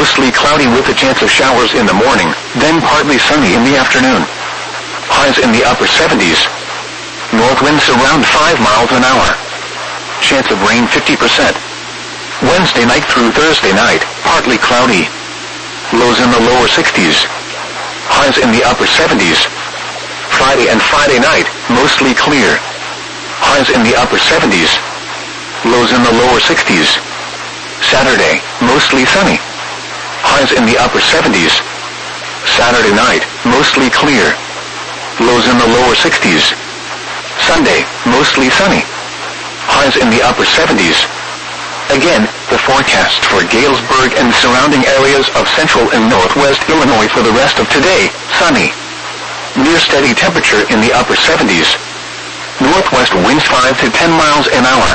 mostly cloudy with a chance of showers in the morning, then partly sunny in the afternoon. Highs in the upper 70s. North winds around 5 miles an hour. Chance of rain 50%. Wednesday night through Thursday night, partly cloudy. Lows in the lower 60s. Highs in the upper 70s. Friday and Friday night, mostly clear. Highs in the upper 70s. Lows in the lower 60s. Saturday, mostly sunny. Highs in the upper 70s. Saturday night, mostly clear. Lows in the lower 60s. Sunday, mostly sunny. Highs in the upper 70s. Again, the forecast for Galesburg and surrounding areas of central and northwest Illinois for the rest of today, sunny. Near steady temperature in the upper 70s. Northwest winds 5 to 10 miles an hour.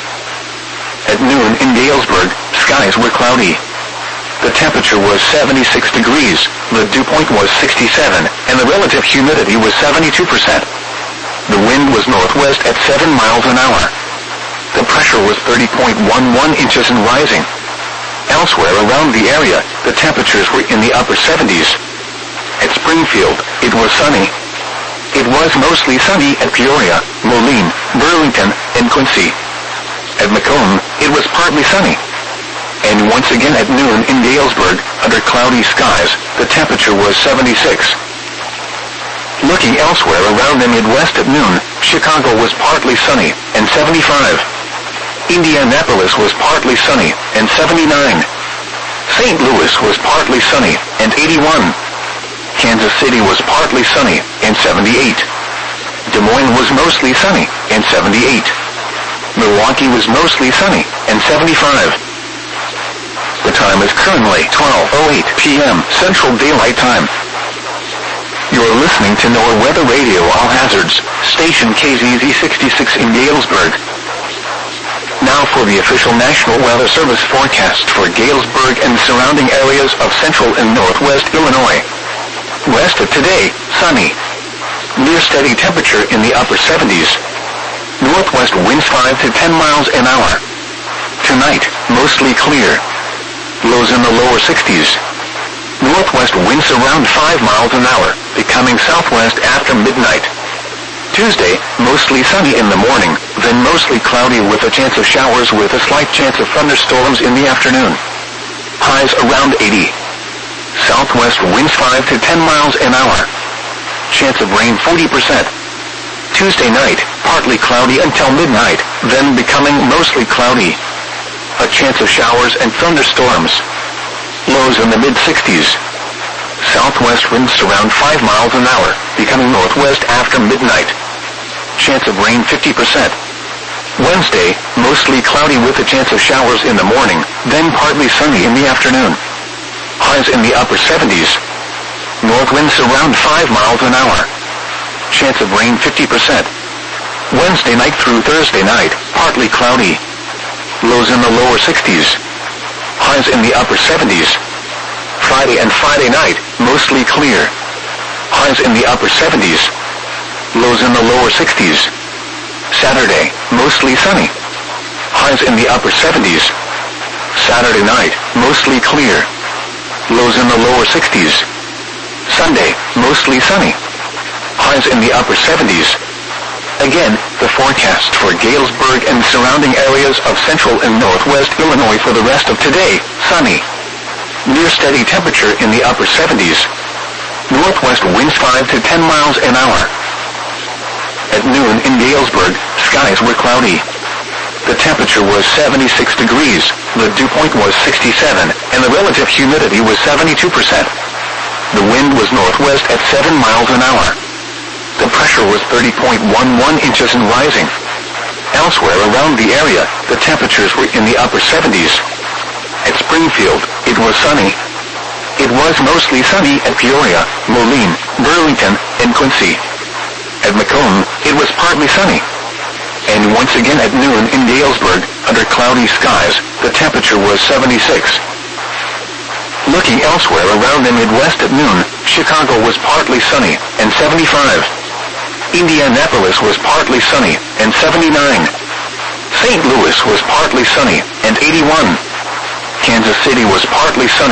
At noon in Galesburg, skies were cloudy. The temperature was 76 degrees, the dew point was 67, and the relative humidity was 72%. The wind was northwest at 7 miles an hour. The pressure was 30.11 inches and rising. Elsewhere around the area, the temperatures were in the upper 70s. At Springfield, it was sunny. It was mostly sunny at Peoria, Moline, Burlington, and Quincy. At Macomb, it was partly sunny. And once again at noon in Galesburg, under cloudy skies, the temperature was 76. Looking elsewhere around the Midwest at noon, Chicago was partly sunny, and 75. Indianapolis was partly sunny, and 79. St. Louis was partly sunny, and 81. Kansas City was partly sunny, and 78. Des Moines was mostly sunny, and 78. Milwaukee was mostly sunny, and 75. The time is currently 12:08 p.m. Central Daylight Time. You're listening to NOAA Weather Radio All Hazards, station KZZ 66 in Galesburg. Now for the official National Weather Service forecast for Galesburg and surrounding areas of central and northwest Illinois. West of today, sunny. Near steady temperature in the upper 70s. Northwest winds 5 to 10 miles an hour. Tonight, mostly clear. Lows in the lower 60s. Northwest winds around 5 miles an hour, becoming southwest after midnight. Tuesday, mostly sunny in the morning, then mostly cloudy with a chance of showers with a slight chance of thunderstorms in the afternoon. Highs around 80. Southwest winds 5 to 10 miles an hour. Chance of rain 40%. Tuesday night, partly cloudy until midnight, then becoming mostly cloudy. A chance of showers and thunderstorms. Lows in the mid-60s. Southwest winds around 5 miles an hour, becoming northwest after midnight. Chance of rain 50%. Wednesday, mostly cloudy with a chance of showers in the morning, then partly sunny in the afternoon. Highs in the upper 70s. North winds around 5 miles an hour. Chance of rain 50%. Wednesday night through Thursday night, partly cloudy. Lows in the lower 60s. Highs in the upper 70s. Friday and Friday night, mostly clear. Highs in the upper 70s. Lows in the lower 60s. Saturday, mostly sunny. Highs in the upper 70s. Saturday night, mostly clear. Lows in the lower 60s. Sunday, mostly sunny. Highs in the upper 70s. Again, the forecast for Galesburg and surrounding areas of central and northwest Illinois for the rest of today, sunny. Near steady temperature in the upper 70s. Northwest winds 5 to 10 miles an hour. At noon in Galesburg, skies were cloudy. The temperature was 76 degrees, the dew point was 67, and the relative humidity was 72%. The wind was northwest at 7 miles an hour. The pressure was 30.11 inches and rising. Elsewhere around the area, the temperatures were in the upper 70s. At Springfield, it was sunny. It was mostly sunny at Peoria, Moline, Burlington, and Quincy. At Macomb, it was partly sunny. And once again at noon in Galesburg, under cloudy skies, the temperature was 76. Looking elsewhere around the Midwest at noon, Chicago was partly sunny, and 75. Indianapolis was partly sunny, and 79. St. Louis was partly sunny, and 81. Kansas City was partly sunny,